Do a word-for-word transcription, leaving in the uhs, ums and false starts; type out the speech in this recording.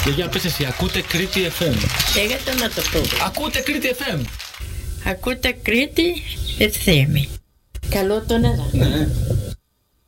Και για πες εσύ, ακούτε Κρήτη εφ εμ. Λέγεται να το πω. Ακούτε Κρήτη εφ εμ. Ακούτε Κρήτη εφ εμ. Καλό το νερά. Ναι.